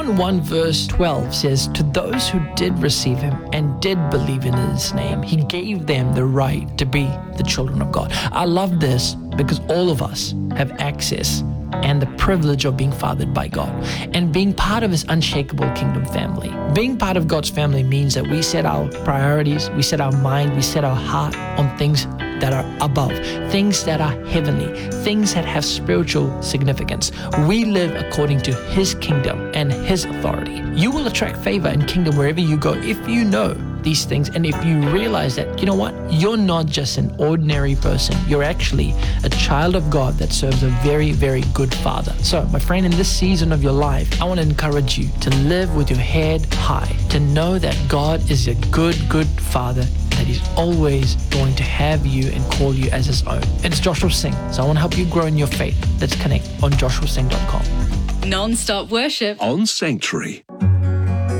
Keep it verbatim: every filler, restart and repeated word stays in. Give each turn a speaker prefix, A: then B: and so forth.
A: John one verse twelve says, to those who did receive him and did believe in his name, he gave them the right to be the children of God. I love this because all of us have access and the privilege of being fathered by God and being part of his unshakable kingdom family. Being part of God's family means that we set our priorities, we set our mind, we set our heart on things that are above, things that are heavenly, things that have spiritual significance. We live according to his kingdom and his authority. You will attract favor and kingdom wherever you go if you know these things and if you realize that, you know what, you're not just an ordinary person, you're actually a child of God that serves a very, very good Father. So, my friend, in this season of your life, I want to encourage you to live with your head high, to know that God is a good, good Father, that he's always going to have you and call you as his own. It's Joshua Singh, so I want to help you grow in your faith. Let's connect on joshua singh dot com.
B: Non-stop worship
C: on Sanctuary.